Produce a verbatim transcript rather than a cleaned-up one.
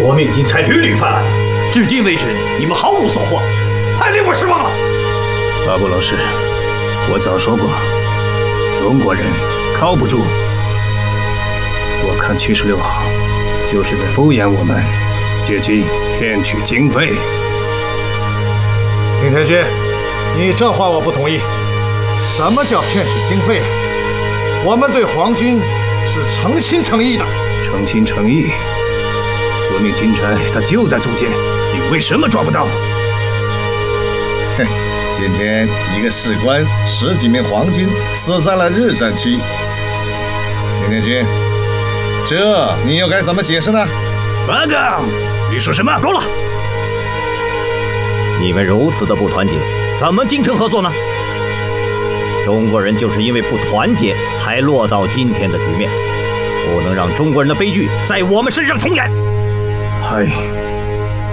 夺命金钗屡屡犯案，至今为止你们毫无所获，太令我失望了。 阿布老师，我早说过，中国人靠不住。我看七十六号就是在敷衍我们，借机骗取经费。 林天君，你这话我不同意。什么叫骗取经费？我们对皇军是诚心诚意的。 诚心诚意。夺命金钗它就在租界，你为什么抓不到？ 哼，今天一个士官，十几名皇军死在了日战区。林天君，这你又该怎么解释呢？ 八嘎！你说什么？够了！ 你们如此的不团结，怎么精诚合作呢？中国人就是因为不团结，才落到今天的局面。不能让中国人的悲剧在我们身上重演。 嗨。